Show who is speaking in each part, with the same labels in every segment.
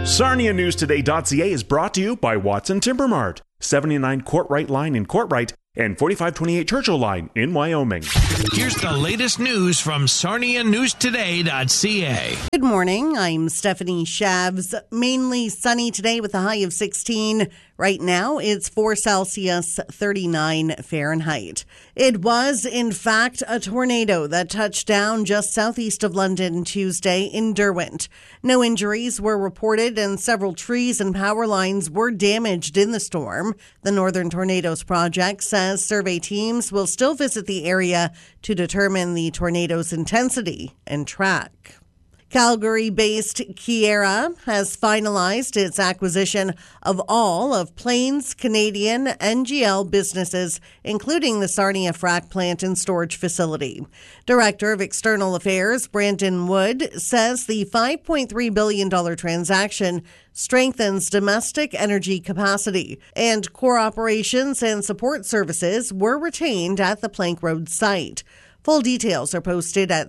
Speaker 1: SarniaNewsToday.ca is brought to you by Watson Timber Mart, 79 Courtright Line in Courtright and 4528 Churchill Line in Wyoming.
Speaker 2: Here's the latest news from SarniaNewsToday.ca.
Speaker 3: Good morning. I'm Stephanie Shavs. Mainly sunny today with a high of 16. Right now, it's 4 Celsius, 39 Fahrenheit. It was, in fact, a tornado that touched down just southeast of London Tuesday in Derwent. No injuries were reported and several trees and power lines were damaged in the storm. The Northern Tornadoes Project says survey teams will still visit the area to determine the tornado's intensity and track. Calgary-based Keyera has finalized its acquisition of all of Plains Canadian NGL businesses, including the Sarnia frac plant and storage facility. Director of External Affairs Brandon Wood says the $5.3 billion transaction strengthens domestic energy capacity, and core operations and support services were retained at the Plank Road site. Full details are posted at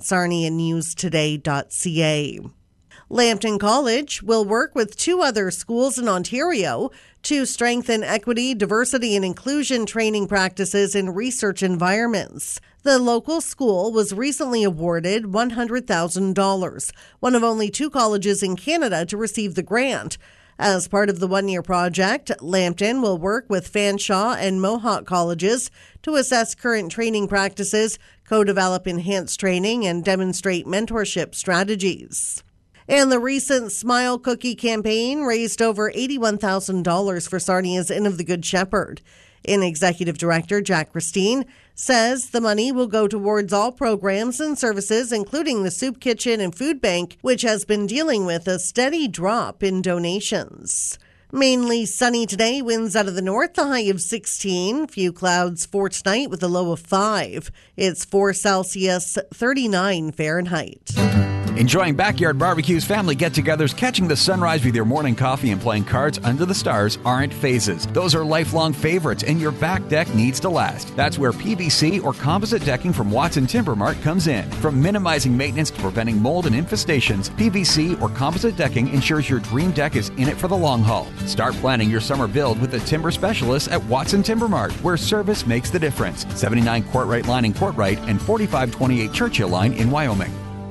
Speaker 3: sarnianewstoday.ca. Lambton College will work with 2 other schools in Ontario to strengthen equity, diversity, and inclusion training practices in research environments. The local school was recently awarded $100,000, one of only 2 colleges in Canada to receive the grant. As part of the one-year project, Lambton will work with Fanshawe and Mohawk colleges to assess current training practices, co-develop enhanced training, and demonstrate mentorship strategies. And the recent Smile Cookie campaign raised over $81,000 for Sarnia's Inn of the Good Shepherd. Inn Executive Director Jack Christine says the money will go towards all programs and services, including the Soup Kitchen and Food Bank, which has been dealing with a steady drop in donations. Mainly sunny today, winds out of the north, the high of 16. Few clouds for tonight with a low of 5. It's 4 Celsius, 39 Fahrenheit.
Speaker 4: Enjoying backyard barbecues, family get-togethers, catching the sunrise with your morning coffee and playing cards under the stars aren't phases. Those are lifelong favorites, and your back deck needs to last. That's where PVC or composite decking from Watson Timber Mart comes in. From minimizing maintenance to preventing mold and infestations, PVC or composite decking ensures your dream deck is in it for the long haul. Start planning your summer build with the timber specialists at Watson Timber Mart, where service makes the difference. 79 Courtright Line in Courtright and 4528 Churchill Line in Wyoming.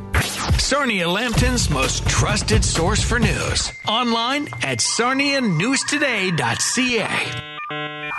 Speaker 2: Sarnia Lambton's most trusted source for news. Online at sarnianewstoday.ca.